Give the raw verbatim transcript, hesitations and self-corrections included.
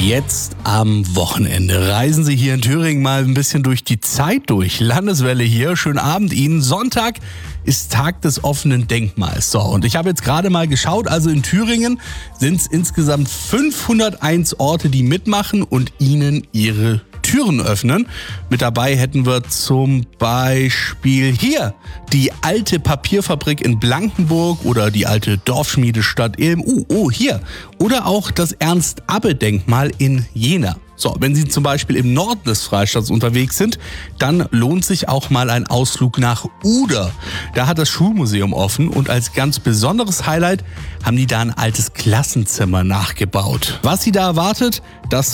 Jetzt am Wochenende reisen Sie hier in Thüringen mal ein bisschen durch die Zeit durch. Landeswelle hier, schönen Abend Ihnen. Sonntag ist Tag des offenen Denkmals. So, und ich habe jetzt gerade mal geschaut, also in Thüringen sind es insgesamt fünfhunderteins Orte, die mitmachen und Ihnen ihre Türen öffnen. Mit dabei hätten wir zum Beispiel hier die alte Papierfabrik in Blankenburg oder die alte Dorfschmiedestadt E M U. Oh, hier. Oder auch das Ernst-Abbe-Denkmal in Jena. So, wenn Sie zum Beispiel im Norden des Freistaates unterwegs sind, dann lohnt sich auch mal ein Ausflug nach Uder. Da hat das Schulmuseum offen und als ganz besonderes Highlight haben die da ein altes Klassenzimmer nachgebaut. Was Sie da erwartet, das